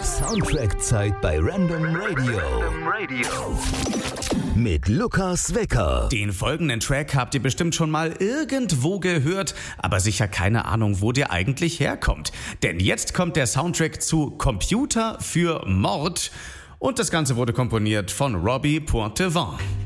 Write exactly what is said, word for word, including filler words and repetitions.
Soundtrack-Zeit bei Random Radio. Random Radio. Mit Lukas Wecker. Den folgenden Track habt ihr bestimmt schon mal irgendwo gehört, aber sicher keine Ahnung, wo der eigentlich herkommt. Denn jetzt kommt der Soundtrack zu Computer für Mord und das Ganze wurde komponiert von Robbie Poitevin.